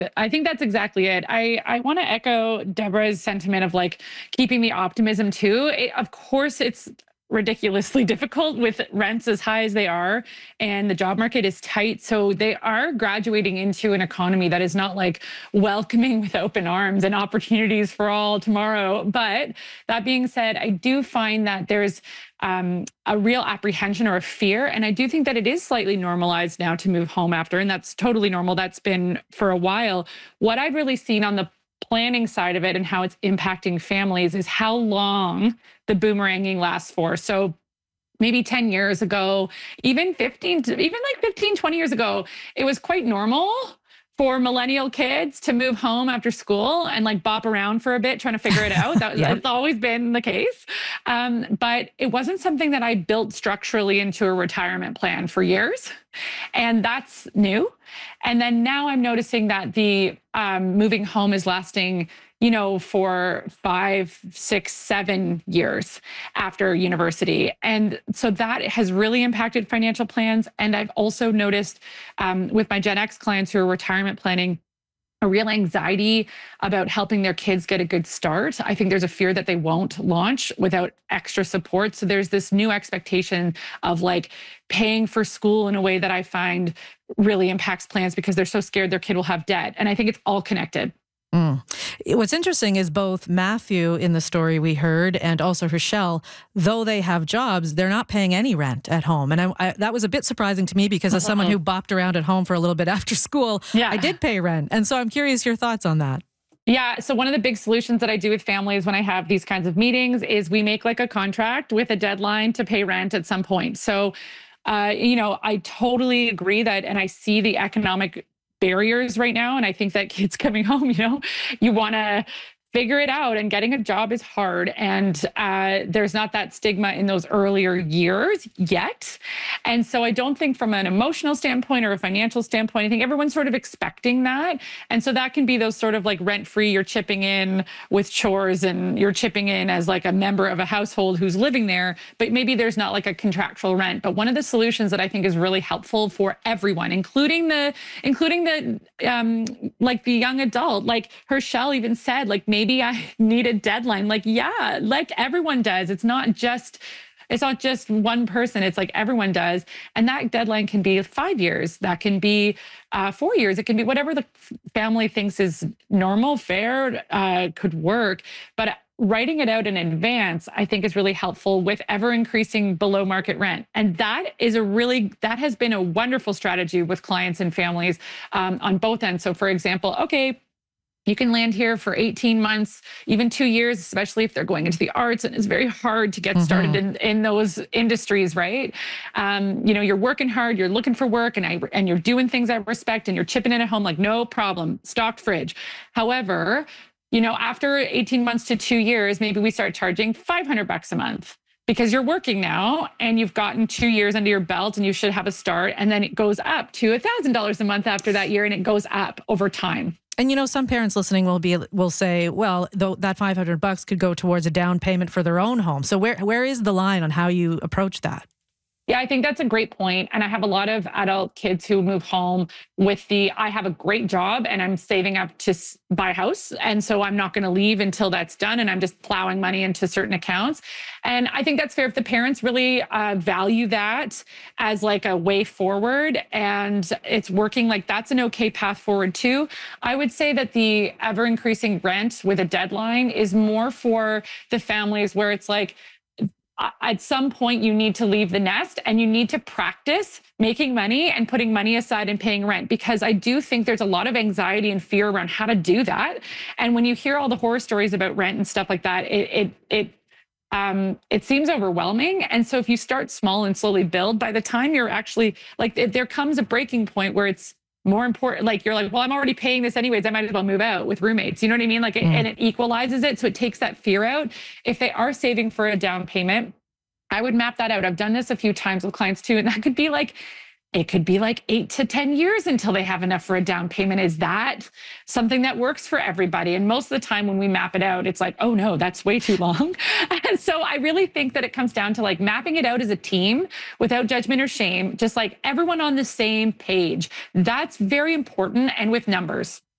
I think that's exactly it. I want to echo Deborah's sentiment of like keeping the optimism too. Of course, it's ridiculously difficult with rents as high as they are, and the job market is tight. So they are graduating into an economy that is not like welcoming with open arms and opportunities for all tomorrow. But that being said, I do find that there's a real apprehension or a fear. And I do think that it is slightly normalized now to move home after, and that's totally normal. That's been for a while. What I've really seen on the planning side of it and how it's impacting families is how long the boomeranging lasts for. So maybe 10 years ago, even 20 years ago, it was quite normal for millennial kids to move home after school and like bop around for a bit trying to figure it out. That's always been the case. But it wasn't something that I built structurally into a retirement plan for years. And that's new. And then now I'm noticing that the moving home is lasting, for 5, 6, 7 years after university. And so that has really impacted financial plans. And I've also noticed with my Gen X clients who are retirement planning, a real anxiety about helping their kids get a good start. I think there's a fear that they won't launch without extra support. So there's this new expectation of like paying for school in a way that I find really impacts plans because they're so scared their kid will have debt. And I think it's all connected. What's interesting is both Matthew in the story we heard and also Rochelle, though they have jobs, they're not paying any rent at home. And that was a bit surprising to me because as someone who bopped around at home for a little bit after school, I did pay rent. And so I'm curious your thoughts on that. Yeah. So one of the big solutions that I do with families when I have these kinds of meetings is we make like a contract with a deadline to pay rent at some point. So, I totally agree that, and I see the economic barriers right now. And I think that kids coming home, you want to figure it out, and getting a job is hard. And there's not that stigma in those earlier years yet. And so I don't think from an emotional standpoint or a financial standpoint, I think everyone's sort of expecting that. And so that can be those sort of like rent-free, you're chipping in with chores and you're chipping in as like a member of a household who's living there, but maybe there's not like a contractual rent. But one of the solutions that I think is really helpful for everyone, including the like the young adult, like Herschel even said, like maybe I need a deadline. Like, yeah, like everyone does. It's not just one person. It's like everyone does. And that deadline can be 5 years. That can be 4 years. It can be whatever the family thinks is normal, fair, could work. But writing it out in advance, I think, is really helpful with ever increasing below market rent. And that has been a wonderful strategy with clients and families on both ends. So for example, okay, you can land here for 18 months, even 2 years, especially if they're going into the arts, and it's very hard to get started in those industries, right? You're working hard, you're looking for work, and you're doing things I respect, and you're chipping in at home, like no problem, stocked fridge. However, after 18 months to 2 years, maybe we start charging $500 a month because you're working now and you've gotten 2 years under your belt and you should have a start. And then it goes up to $1,000 a month after that year, and it goes up over time. And some parents listening will say, well, though that $500 could go towards a down payment for their own home. So where is the line on how you approach that? Yeah, I think that's a great point. And I have a lot of adult kids who move home with I have a great job and I'm saving up to buy a house. And so I'm not going to leave until that's done. And I'm just plowing money into certain accounts. And I think that's fair if the parents really value that as like a way forward and it's working, like that's an okay path forward too. I would say that the ever increasing rent with a deadline is more for the families where it's like, at some point you need to leave the nest and you need to practice making money and putting money aside and paying rent, because I do think there's a lot of anxiety and fear around how to do that. And when you hear all the horror stories about rent and stuff like that, it seems overwhelming. And so if you start small and slowly build, by the time you're actually like, there comes a breaking point where it's more important, like you're like, well, I'm already paying this anyways, I might as well move out with roommates. You know what I mean? Like, and it equalizes it. So it takes that fear out. If they are saving for a down payment, I would map that out. I've done this a few times with clients too. And that could be like, it could be like 8 to 10 years until they have enough for a down payment. Is that something that works for everybody? And most of the time when we map it out, it's like, oh no, that's way too long. And so I really think that it comes down to like mapping it out as a team without judgment or shame, just like everyone on the same page. That's very important, and with numbers.